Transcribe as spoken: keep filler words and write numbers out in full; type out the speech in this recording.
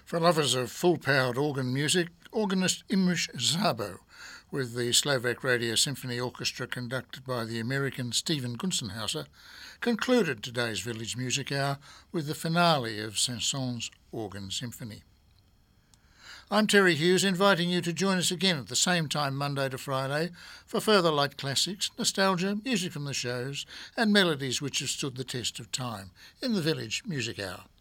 For lovers of full-powered organ music, organist Imre Szabo, with the Slovak Radio Symphony Orchestra conducted by the American Stephen Gunzenhauser, concluded today's Village Music Hour with the finale of Saint-Saëns' Organ Symphony. I'm Terry Hughes, inviting you to join us again at the same time Monday to Friday for further light classics, nostalgia, music from the shows and melodies which have stood the test of time in the Village Music Hour.